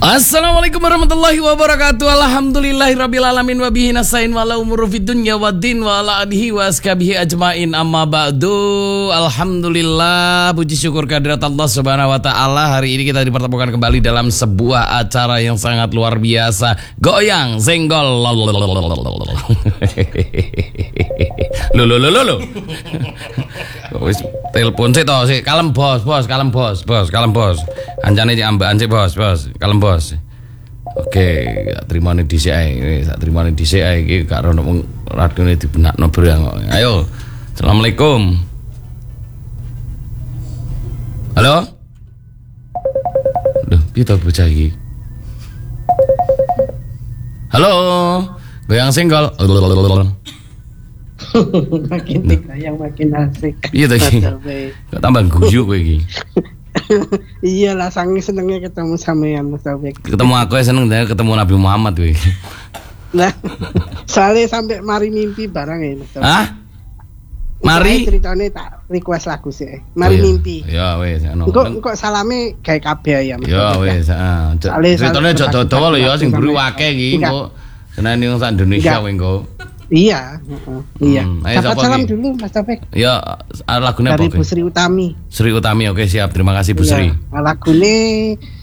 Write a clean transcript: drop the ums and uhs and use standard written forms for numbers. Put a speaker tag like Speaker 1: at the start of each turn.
Speaker 1: Assalamualaikum warahmatullahi wabarakatuh. Alhamdulillahirabbil alamin wa bihi nasta'in wa la umuru fid dunya waddin wa ala alihi wa ashabihi ajmain amma ba'du. Alhamdulillah, puji syukur kehadirat Allah Subhanahu wa taala. Hari ini kita dipertemukan kembali dalam sebuah acara yang sangat luar biasa. Goyang senggol. Lo. Wis telepon sih toh, sih kalem bos, kalem bos. Ancane cek ambek ancek bos, kalem bos. Oke, trimane dhisik ae, sak trimane dhisik ae iki gak ono wong radione dibenakno berang kok. Ayo. Assalamualaikum. Halo? Duh, piye to bocah iki? Halo. Goyang senggol.
Speaker 2: Makin yang makin asik.
Speaker 1: Iya tadi. Kok tambah guyu kowe iki.
Speaker 2: Iyalah, sange senengnya ketemu sampean Mas Taufik.
Speaker 1: Ketemu aku ya seneng deh, ketemu Nabi Muhammad kowe.
Speaker 2: Nah, soalnya sampai mari mimpi barang ya Mas Taufik.
Speaker 1: Hah? Mari
Speaker 2: ceritane tak request lagu sih. Mari mimpi.
Speaker 1: Ya wis ngono.
Speaker 2: Kok salame gawe kabeh ya Mas.
Speaker 1: Ya wis, heeh. Ceritane aja dodo lho ya sing buru akeh iki kok. Senane wong sak Indonesia kowe engko.
Speaker 2: Iya, iya.
Speaker 1: Salam
Speaker 2: dulu Mas Taufik.
Speaker 1: Ya, lagune apa?
Speaker 2: Dari Bu Sri Utami.
Speaker 1: Sri Utami, oke siap. Terima kasih Bu Sri.
Speaker 2: Lagune